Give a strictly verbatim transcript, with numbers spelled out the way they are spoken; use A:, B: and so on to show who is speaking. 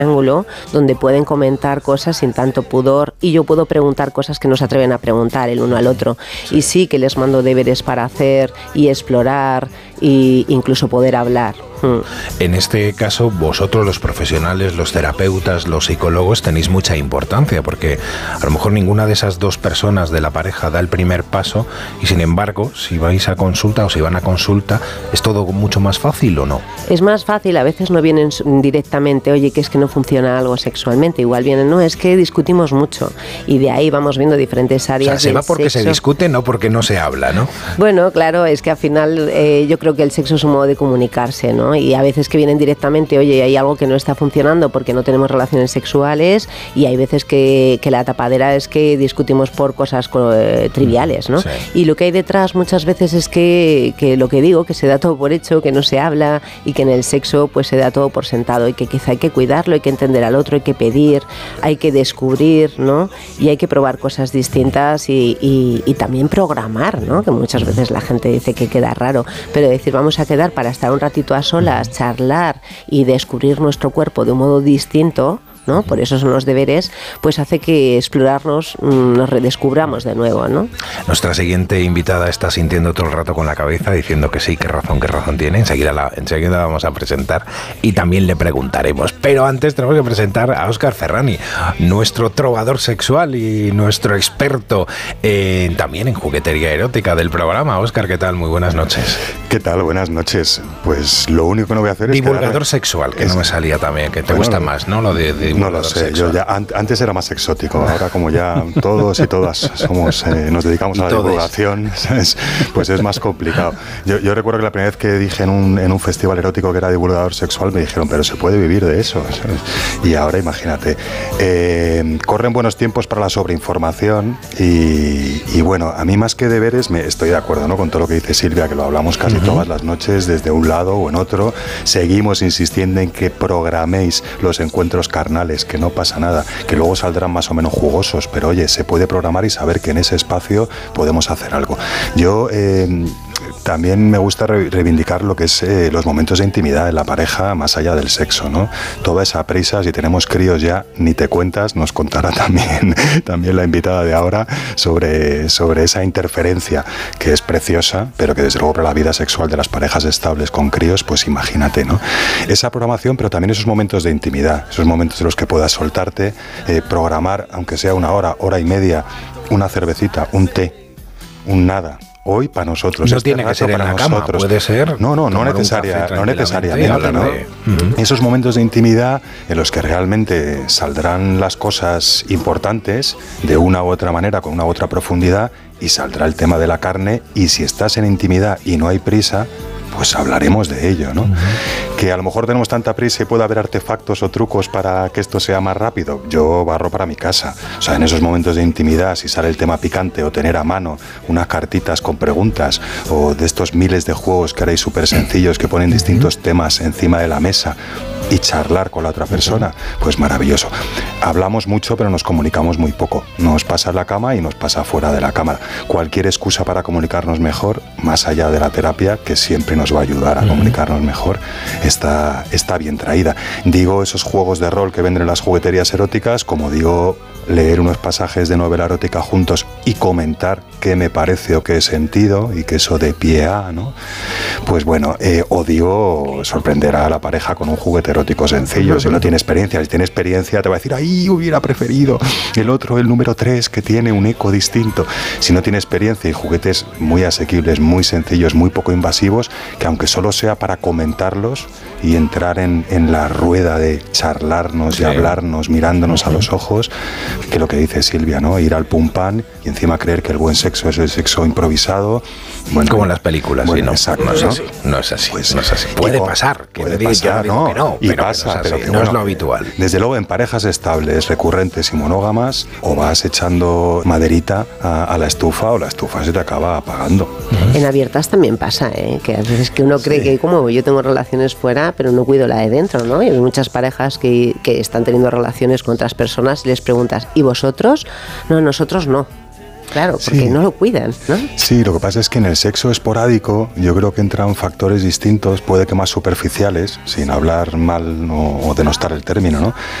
A: ángulo donde pueden comentar cosas sin tanto pudor y yo puedo preguntar cosas que no se atreven a preguntar el uno al otro. Sí. Y sí que les mando deberes para hacer y explorar e incluso poder hablar.
B: En este caso, vosotros los profesionales, los terapeutas, los psicólogos tenéis mucha importancia porque a lo mejor ninguna de esas dos personas de la pareja da el primer paso y sin embargo, si vais a consulta o si van a consulta, ¿es todo mucho más fácil o no?
A: Es más fácil, a veces no vienen directamente, oye, que es que no funciona algo sexualmente, igual vienen, no, es que discutimos mucho y de ahí vamos viendo diferentes áreas.
B: O sea, se va porque
A: sexo.
B: Se discute, no porque no se habla, ¿no?
A: Bueno, claro, es que al final eh, yo creo que el sexo es un modo de comunicarse, ¿no? Y a veces que vienen directamente, oye, hay algo que no está funcionando porque no tenemos relaciones sexuales y hay veces que, que la tapadera es que discutimos por cosas eh, triviales, ¿no? Sí. Y lo que hay detrás muchas veces es que, que lo que digo, que se da todo por hecho, que no se habla y que en el sexo pues se da todo por sentado y que quizá hay que cuidarlo, hay que entender al otro, hay que pedir, hay que descubrir, ¿no? Y hay que probar cosas distintas y, y, y también programar, ¿no? Que muchas veces la gente dice que queda raro, pero decir vamos a quedar para estar un ratito a solas, charlar y descubrir nuestro cuerpo de un modo distinto, ¿no? Por eso son los deberes, pues hace que explorarnos, nos redescubramos de nuevo, ¿no?
B: Nuestra siguiente invitada está sintiendo todo el rato con la cabeza diciendo que sí, qué razón, qué razón tiene. Enseguida la, enseguida la vamos a presentar y también le preguntaremos. Pero antes tenemos que presentar a Óscar Ferrani, nuestro trovador sexual y nuestro experto eh, también en juguetería erótica del programa. Óscar, ¿qué tal? Muy buenas noches.
C: ¿Qué tal? Buenas noches. Pues lo único que no voy a hacer es...
B: Divulgador
C: quedarme...
B: sexual, que
C: es...
B: no me salía también, que te
C: bueno,
B: gusta más, ¿no? Lo de, de
C: No lo sé, sexual. Yo ya an- antes era más exótico, ahora como ya todos y todas somos, eh, nos dedicamos a la todos. divulgación, es, pues es más complicado. Yo, yo recuerdo que la primera vez que dije en un, en un festival erótico que era divulgador sexual, me dijeron, pero se puede vivir de eso, ¿sabes? Y ahora imagínate, eh, corren buenos tiempos para la sobreinformación y, y bueno, a mí más que deberes, me, estoy de acuerdo, ¿no? Con todo lo que dice Silvia, que lo hablamos casi uh-huh. todas las noches, desde un lado o en otro, seguimos insistiendo en que programéis los encuentros carnales, que no pasa nada, que luego saldrán más o menos jugosos, pero oye, se puede programar y saber que en ese espacio podemos hacer algo. Yo eh, también me gusta re- reivindicar lo que es eh, los momentos de intimidad en la pareja más allá del sexo, ¿no? Toda esa prisa, si tenemos críos ya, ni te cuentas, nos contará también, también la invitada de ahora sobre, sobre esa interferencia que es preciosa, pero que desde luego para la vida sexual de las parejas estables con críos, pues imagínate, ¿no? Esa programación, pero también esos momentos de intimidad, esos momentos en los que puedas soltarte, eh, programar, aunque sea una hora, hora y media, una cervecita, un té, un nada. Hoy para nosotros.
B: No
C: este
B: tiene que ser en la cama,
C: nosotros.
B: Puede ser.
C: No, no, no, necesaria, no necesariamente. ¿no?
B: De... Uh-huh.
C: Esos momentos de intimidad en los que realmente saldrán las cosas importantes de una u otra manera, con una u otra profundidad, y saldrá el tema de la carne. Y si estás en intimidad y no hay prisa, pues hablaremos de ello, ¿no? Uh-huh. Que a lo mejor tenemos tanta prisa y puede haber artefactos o trucos para que esto sea más rápido. Yo barro para mi casa. O sea, en esos momentos de intimidad, si sale el tema picante o tener a mano unas cartitas con preguntas o de estos miles de juegos que ahora hay súper sencillos que ponen distintos uh-huh. temas encima de la mesa y charlar con la otra persona, pues maravilloso. Hablamos mucho, pero nos comunicamos muy poco. Nos pasa en la cama y nos pasa fuera de la cama. Cualquier excusa para comunicarnos mejor, más allá de la terapia, que siempre nos va a ayudar a uh-huh. comunicarnos mejor, está, está bien traída. Digo esos juegos de rol que venden en las jugueterías eróticas, como digo, leer unos pasajes de novela erótica juntos y comentar qué me parece o qué he sentido y que eso de pie a, ¿no? Pues bueno, eh, o digo, sorprender a la pareja con un juguete erótico sencillo. Si no tiene experiencia, si tiene experiencia te va a decir, ¡ay, hubiera preferido el otro, el número tres, que tiene un eco distinto! Si no tiene experiencia y juguetes muy asequibles, muy sencillos, muy poco invasivos, que aunque solo sea para comentarlos y entrar en, en la rueda de charlarnos sí. y hablarnos mirándonos uh-huh. a los ojos, que lo que dice Silvia, ¿no? Ir al pum pan y encima creer que el buen sexo es el sexo improvisado.
B: Bueno, como en las películas,
C: bueno,
B: sí, no,
C: exacto,
B: no es
C: ¿no?
B: así, no es así,
C: pues,
B: no es así. Puede y, pasar, que
C: puede
B: digo,
C: pasar,
B: yo no, digo que no,
C: y
B: pero
C: pasa,
B: que no, es,
C: pero
B: así,
C: que
B: no
C: bueno,
B: es lo habitual.
C: Desde luego en parejas estables, recurrentes y monógamas, o vas echando maderita a, a la estufa o la estufa se te acaba apagando.
A: Uh-huh. En abiertas también pasa, ¿eh? Que a veces que uno cree sí. que como yo tengo relaciones fuera, pero no cuido la de dentro, ¿no? Y hay muchas parejas que, que están teniendo relaciones con otras personas y les preguntas, ¿y vosotros? No, nosotros no. claro, porque
C: sí.
A: no lo cuidan, ¿no?
C: Sí, lo que pasa es que en el sexo esporádico yo creo que entran factores distintos, puede que más superficiales, sin hablar mal o, o denostar el término, ¿no?